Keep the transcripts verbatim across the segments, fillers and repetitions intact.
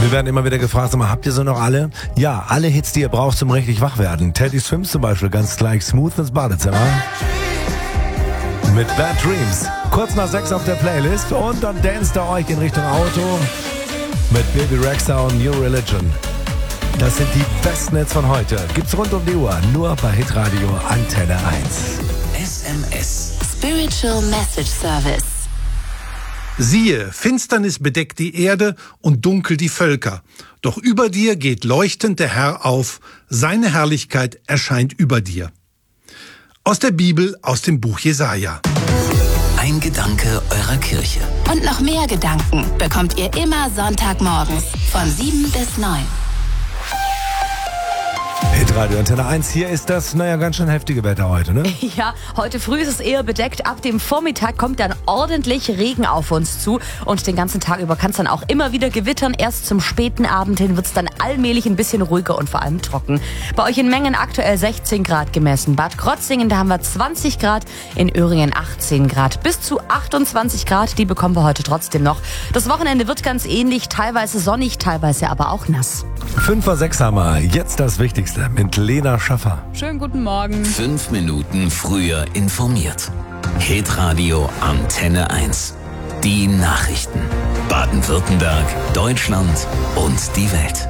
Wir werden immer wieder gefragt, sag mal, habt ihr so noch alle? Ja, alle Hits, die ihr braucht zum richtig wach werden. Teddy Swims zum Beispiel, ganz gleich smooth ins Badezimmer. Mit Bad Dreams. Kurz nach sechs auf der Playlist und dann danst ihr euch in Richtung Auto mit Baby Rexha und New Religion. Das sind die besten Hits von heute. Gibt's rund um die Uhr, nur bei Hitradio Antenne eins. S M S. Spiritual Message Service. Siehe, Finsternis bedeckt die Erde und dunkel die Völker. Doch über dir geht leuchtend der Herr auf, seine Herrlichkeit erscheint über dir. Aus der Bibel, aus dem Buch Jesaja. Ein Gedanke eurer Kirche. Und noch mehr Gedanken bekommt ihr immer Sonntagmorgens von sieben bis neun. Hitradio Antenne eins, hier ist das, naja, ganz schön heftige Wetter heute, ne? Ja, heute früh ist es eher bedeckt. Ab dem Vormittag kommt dann ordentlich Regen auf uns zu. Und den ganzen Tag über kann es dann auch immer wieder gewittern. Erst zum späten Abend hin wird es dann allmählich ein bisschen ruhiger und vor allem trocken. Bei euch in Mengen aktuell sechzehn Grad gemessen. Bad Krotzingen, da haben wir zwanzig Grad. In Öhringen achtzehn Grad. Bis zu achtundzwanzig Grad, die bekommen wir heute trotzdem noch. Das Wochenende wird ganz ähnlich. Teilweise sonnig, teilweise aber auch nass. fünf vor sechs haben wir. Jetzt das Wichtigste mit Lena Schaffer. Schönen guten Morgen. Fünf Minuten früher informiert. Hitradio Antenne eins. Die Nachrichten. Baden-Württemberg, Deutschland und die Welt.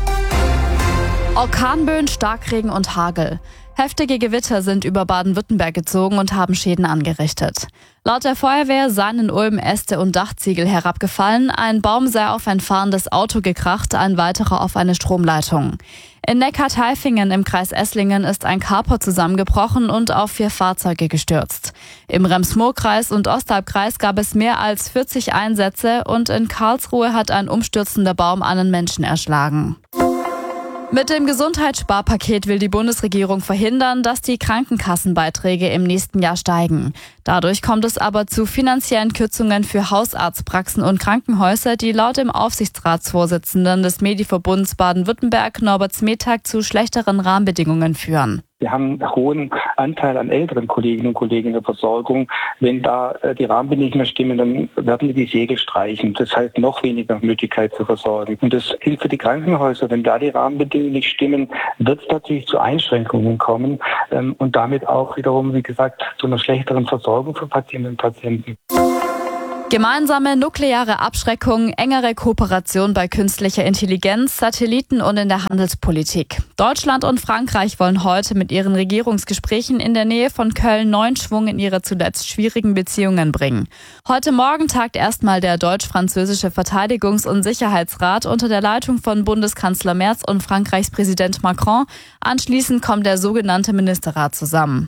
Orkanböen, Starkregen und Hagel. Heftige Gewitter sind über Baden-Württemberg gezogen und haben Schäden angerichtet. Laut der Feuerwehr seien in Ulm Äste und Dachziegel herabgefallen, ein Baum sei auf ein fahrendes Auto gekracht, ein weiterer auf eine Stromleitung. In Neckar-Tailfingen im Kreis Esslingen ist ein Carport zusammengebrochen und auf vier Fahrzeuge gestürzt. Im Rems-Murr-Kreis und Ostalbkreis gab es mehr als vierzig Einsätze und in Karlsruhe hat ein umstürzender Baum einen Menschen erschlagen. Mit dem Gesundheitssparpaket will die Bundesregierung verhindern, dass die Krankenkassenbeiträge im nächsten Jahr steigen. Dadurch kommt es aber zu finanziellen Kürzungen für Hausarztpraxen und Krankenhäuser, die laut dem Aufsichtsratsvorsitzenden des Mediverbunds Baden-Württemberg, Norbert Smetag, zu schlechteren Rahmenbedingungen führen. Wir haben einen hohen Anteil an älteren Kolleginnen und Kollegen in der Versorgung. Wenn da äh, die Rahmenbedingungen stimmen, dann werden wir die Segel streichen. Das heißt noch weniger Möglichkeit zu versorgen. Und das gilt für die Krankenhäuser. Wenn da die Rahmenbedingungen nicht stimmen, wird es natürlich zu Einschränkungen kommen ähm, und damit auch wiederum, wie gesagt, zu einer schlechteren Versorgung für Patientinnen und Patienten. Gemeinsame nukleare Abschreckung, engere Kooperation bei künstlicher Intelligenz, Satelliten und in der Handelspolitik. Deutschland und Frankreich wollen heute mit ihren Regierungsgesprächen in der Nähe von Köln neuen Schwung in ihre zuletzt schwierigen Beziehungen bringen. Heute Morgen tagt erstmal der deutsch-französische Verteidigungs- und Sicherheitsrat unter der Leitung von Bundeskanzler Merz und Frankreichs Präsident Macron. Anschließend kommt der sogenannte Ministerrat zusammen.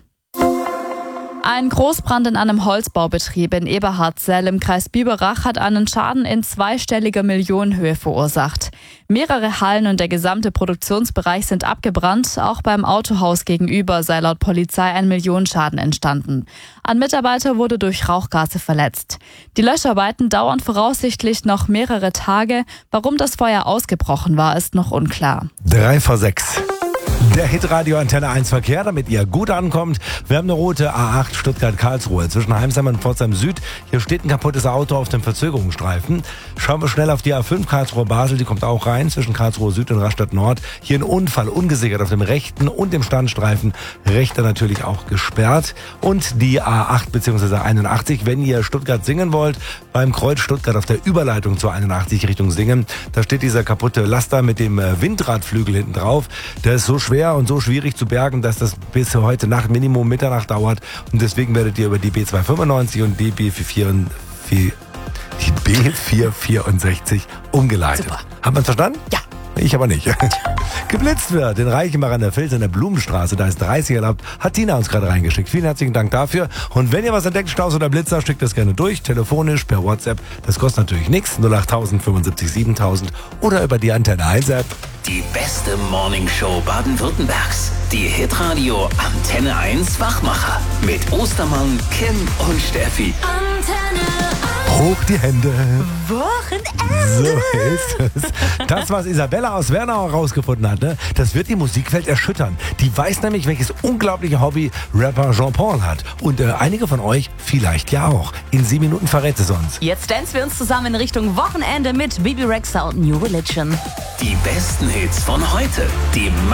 Ein Großbrand in einem Holzbaubetrieb in Eberhardzell im Kreis Biberach hat einen Schaden in zweistelliger Millionenhöhe verursacht. Mehrere Hallen und der gesamte Produktionsbereich sind abgebrannt. Auch beim Autohaus gegenüber sei laut Polizei ein Millionenschaden entstanden. Ein Mitarbeiter wurde durch Rauchgase verletzt. Die Löscharbeiten dauern voraussichtlich noch mehrere Tage. Warum das Feuer ausgebrochen war, ist noch unklar. Drei vor sechs. Der Hitradio Antenne eins Verkehr, damit ihr gut ankommt. Wir haben eine rote A acht Stuttgart-Karlsruhe zwischen Heimsheim und Pforzheim Süd. Hier steht ein kaputtes Auto auf dem Verzögerungsstreifen. Schauen wir schnell auf die A fünf Karlsruhe-Basel, die kommt auch rein zwischen Karlsruhe Süd und Rastatt Nord. Hier ein Unfall, ungesichert auf dem rechten und dem Standstreifen. Rechter natürlich auch gesperrt. Und die A acht bzw. einundachtzig, wenn ihr Stuttgart singen wollt, beim Kreuz Stuttgart auf der Überleitung zur einundachtzig Richtung Singen. Da steht dieser kaputte Laster mit dem Windradflügel hinten drauf. Der ist so schwer und so schwierig zu bergen, dass das bis heute Nacht Minimum Mitternacht dauert. Und deswegen werdet ihr über die B zweihundertfünfundneunzig und die B vierhundertvierundsechzig die B vierhundertvierundsechzig umgeleitet. Super. Haben wir es verstanden? Ja. Ich aber nicht. Geblitzt wird in Reichenbach an der Vils in der Blumenstraße. Da ist dreißig erlaubt. Hat Tina uns gerade reingeschickt. Vielen herzlichen Dank dafür. Und wenn ihr was entdeckt, Staus oder Blitzer, schickt das gerne durch. Telefonisch, per WhatsApp. Das kostet natürlich nichts. null acht null null fünfundsiebzig siebentausend oder über die Antenne eins App. Die beste Morningshow Baden-Württembergs. Die Hitradio Antenne eins Wachmacher. Mit Ostermann, Kim und Steffi. Antenne eins. Hoch die Hände. Wochenende. So ist es. Das, was Isabella aus Wernau herausgefunden hat, ne, das wird die Musikwelt erschüttern. Die weiß nämlich, welches unglaubliche Hobby Rapper Jean-Paul hat. Und äh, einige von euch vielleicht ja auch. In sieben Minuten verrät es uns. Jetzt dancen wir uns zusammen in Richtung Wochenende mit Bibi Rexha und New Religion. Die besten Hits von heute. Die